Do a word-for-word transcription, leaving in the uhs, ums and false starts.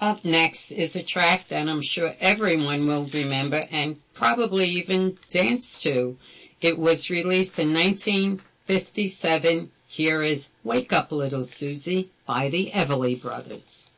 Up next is a track that I'm sure everyone will remember and probably even dance to. It was released in nineteen fifty-seven. Here is Wake Up Little Susie by the Everly Brothers.